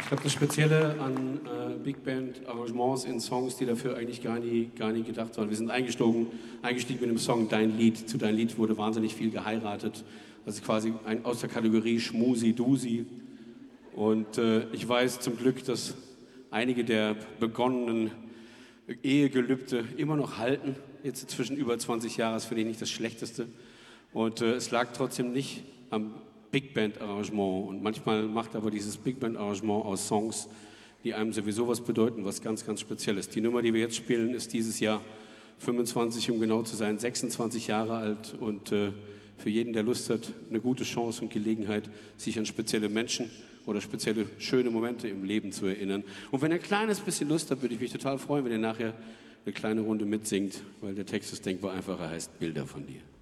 Ich glaube, das Spezielle an Big Band Arrangements in Songs, die dafür eigentlich gar nie gedacht waren. Wir sind eingestiegen mit dem Song Dein Lied. Zu Dein Lied wurde wahnsinnig viel geheiratet. Das ist quasi aus der Kategorie Schmusi Dusi. Und ich weiß zum Glück, dass einige der begonnenen Ehegelübde immer noch halten. Jetzt inzwischen über 20 Jahre, das finde ich nicht das Schlechteste. Und es lag trotzdem nicht am Big Band Arrangement. Und manchmal macht aber dieses Big Band Arrangement aus Songs, die einem sowieso was bedeuten, was ganz, ganz Spezielles. Die Nummer, die wir jetzt spielen, ist dieses Jahr 25, um genau zu sein, 26 Jahre alt. Und für jeden, der Lust hat, eine gute Chance und Gelegenheit, sich an spezielle Menschen oder spezielle schöne Momente im Leben zu erinnern. Und wenn ihr ein kleines bisschen Lust habt, würde ich mich total freuen, wenn ihr nachher eine kleine Runde mitsingt, weil der Text ist denkbar einfacher, heißt Bilder von dir.